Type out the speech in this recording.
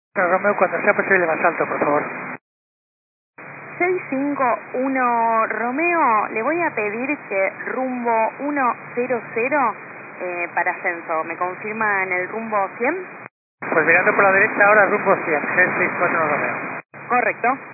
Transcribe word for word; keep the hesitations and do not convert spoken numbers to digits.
Romeo, cuando sea posible más alto, por favor. seis cinco uno Romeo, le voy a pedir que rumbo uno cero cero eh, para ascenso. ¿Me confirma en el rumbo cien? Pues mirando por la derecha ahora, rumbo cien, seis seis cuatro Romeo. Correcto.